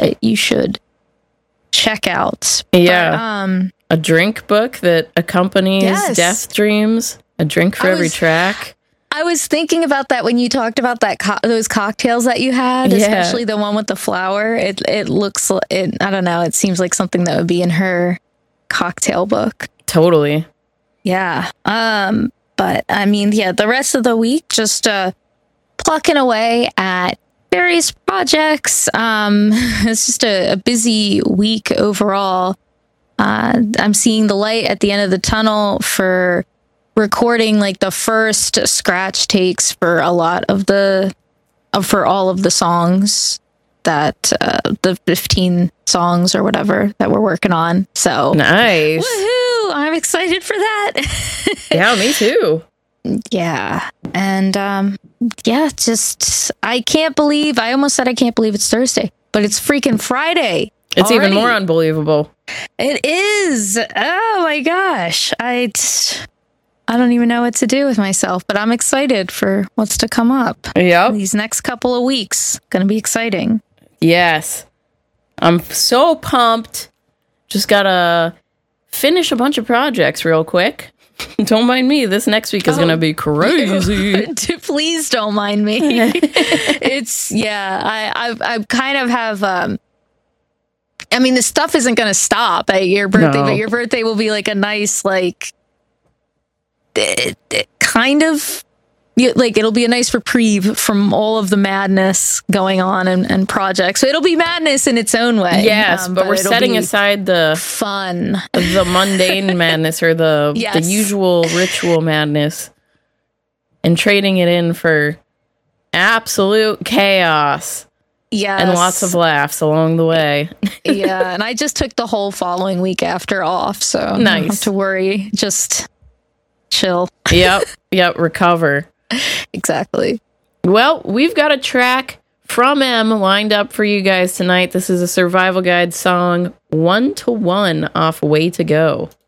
that you should check out. Yeah. But, a drink book that accompanies Death Dreams. A drink for every track. I was thinking about that when you talked about that those cocktails that you had, especially the one with the flower. It looks, I don't know, it seems like something that would be in her cocktail book. Totally. Yeah. But I mean, the rest of the week, just plucking away at various projects. It's just a busy week overall. I'm seeing the light at the end of the tunnel for recording like the first scratch takes for a lot of for all of the songs that the 15 songs or whatever that we're working on. So nice. Woohoo! I'm excited for that. Yeah, me too. Yeah. And just I almost said I can't believe it's Thursday, but it's freaking Friday. It's already. Even more unbelievable. It is. Oh my gosh. I don't even know what to do with myself, but I'm excited for what's to come up. Yep. These next couple of weeks. Going to be exciting. Yes. I'm so pumped. Just got to finish a bunch of projects real quick. Don't mind me. This next week is going to be crazy. Please don't mind me. I kind of have... I mean, the stuff isn't going to stop at your birthday, but your birthday will be like a nice, like... kind of like it'll be a nice reprieve from all of the madness going on and projects. So it'll be madness in its own way. Yes, but we're setting aside the fun, the mundane madness or the usual ritual madness and trading it in for absolute chaos. Yes. And lots of laughs along the way. Yeah, and I just took the whole following week after off, so nice. I don't have to worry. Just chill. Yep, recover. Exactly. Well, we've got a track from M lined up for you guys tonight. This is a Survival Guide song, 1 to 1 off Way to Go.